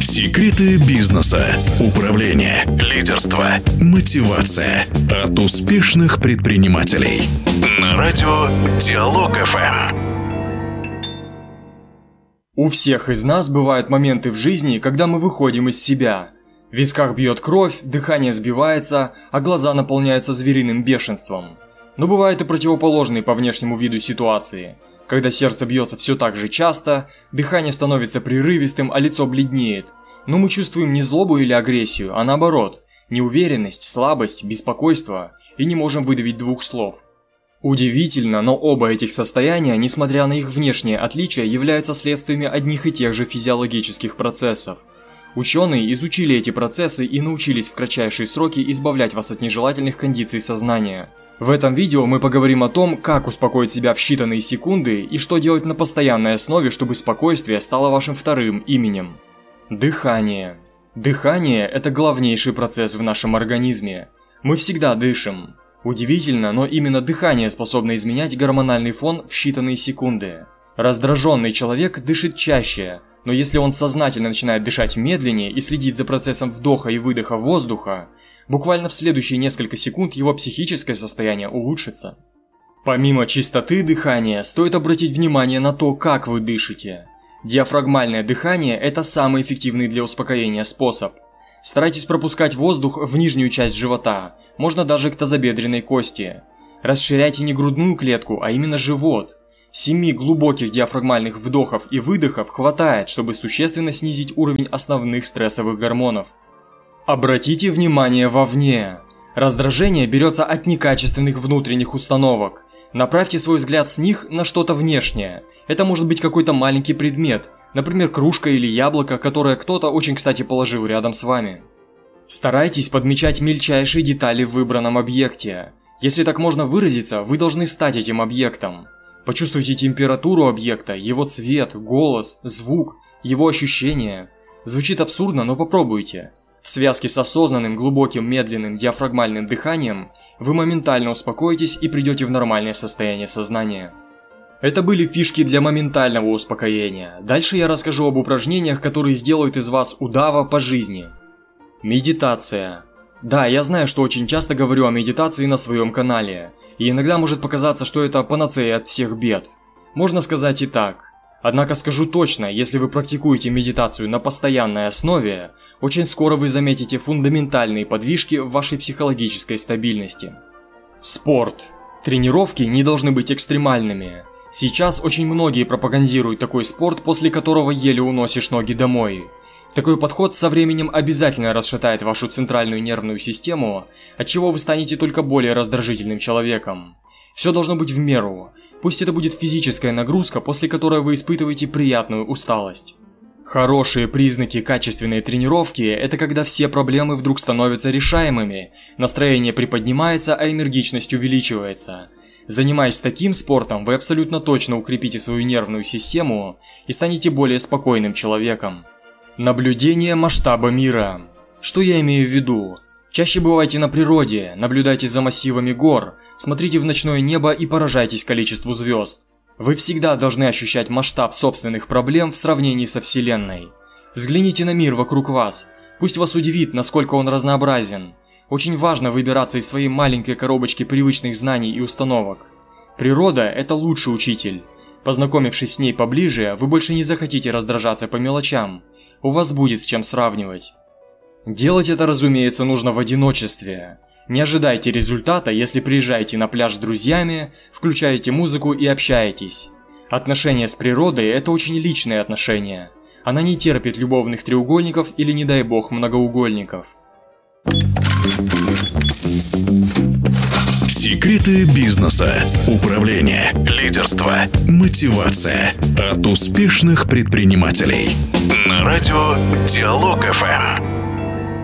Секреты бизнеса, управления, лидерства, мотивация от успешных предпринимателей. На радио Диалог ФМ. У всех из нас бывают моменты в жизни, когда мы выходим из себя. В висках бьет кровь, дыхание сбивается, а глаза наполняются звериным бешенством. Но бывают и противоположные по внешнему виду ситуации, когда сердце бьется все так же часто, дыхание становится прерывистым, а лицо бледнеет. Но мы чувствуем не злобу или агрессию, а наоборот, неуверенность, слабость, беспокойство и не можем выдавить двух слов. Удивительно, но оба этих состояния, несмотря на их внешние отличия, являются следствиями одних и тех же физиологических процессов. Ученые изучили эти процессы и научились в кратчайшие сроки избавлять вас от нежелательных кондиций сознания. В этом видео мы поговорим о том, как успокоить себя в считанные секунды и что делать на постоянной основе, чтобы спокойствие стало вашим вторым именем. Дыхание. Дыхание – это главнейший процесс в нашем организме. Мы всегда дышим. Удивительно, но именно дыхание способно изменять гормональный фон в считанные секунды. Раздраженный человек дышит чаще, но если он сознательно начинает дышать медленнее и следить за процессом вдоха и выдоха воздуха, буквально в следующие несколько секунд его психическое состояние улучшится. Помимо чистоты дыхания, стоит обратить внимание на то, как вы дышите. Диафрагмальное дыхание – это самый эффективный для успокоения способ. Старайтесь пропускать воздух в нижнюю часть живота, можно даже к тазобедренной кости. Расширяйте не грудную клетку, а именно живот. 7 глубоких диафрагмальных вдохов и выдохов хватает, чтобы существенно снизить уровень основных стрессовых гормонов. Обратите внимание вовне. Раздражение берется от некачественных внутренних установок. Направьте свой взгляд с них на что-то внешнее. Это может быть какой-то маленький предмет, например, кружка или яблоко, которое кто-то очень кстати положил рядом с вами. Старайтесь подмечать мельчайшие детали в выбранном объекте. Если так можно выразиться, вы должны стать этим объектом. Почувствуйте температуру объекта, его цвет, голос, звук, его ощущения. Звучит абсурдно, но попробуйте. В связке с осознанным, глубоким, медленным диафрагмальным дыханием вы моментально успокоитесь и придете в нормальное состояние сознания. Это были фишки для моментального успокоения. Дальше я расскажу об упражнениях, которые сделают из вас удава по жизни. Медитация. Да, я знаю, что очень часто говорю о медитации на своем канале, и иногда может показаться, что это панацея от всех бед. Можно сказать и так. Однако скажу точно, если вы практикуете медитацию на постоянной основе, очень скоро вы заметите фундаментальные подвижки в вашей психологической стабильности. Спорт. Тренировки не должны быть экстремальными. Сейчас очень многие пропагандируют такой спорт, после которого еле уносишь ноги домой. Такой подход со временем обязательно расшатает вашу центральную нервную систему, отчего вы станете только более раздражительным человеком. Все должно быть в меру. Пусть это будет физическая нагрузка, после которой вы испытываете приятную усталость. Хорошие признаки качественной тренировки – это когда все проблемы вдруг становятся решаемыми, настроение приподнимается, а энергичность увеличивается. Занимаясь таким спортом, вы абсолютно точно укрепите свою нервную систему и станете более спокойным человеком. Наблюдение масштаба мира. Что я имею в виду? Чаще бывайте на природе, наблюдайте за массивами гор, смотрите в ночное небо и поражайтесь количеству звезд. Вы всегда должны ощущать масштаб собственных проблем в сравнении со Вселенной. Взгляните на мир вокруг вас, пусть вас удивит, насколько он разнообразен. Очень важно выбираться из своей маленькой коробочки привычных знаний и установок. Природа – это лучший учитель. Познакомившись с ней поближе, вы больше не захотите раздражаться по мелочам. У вас будет с чем сравнивать. Делать это, разумеется, нужно в одиночестве. Не ожидайте результата, если приезжаете на пляж с друзьями, включаете музыку и общаетесь. Отношения с природой – это очень личные отношения. Она не терпит любовных треугольников или, не дай бог, многоугольников. Секреты бизнеса, управления, лидерства, мотивация от успешных предпринимателей. На радио Диалог ФМ.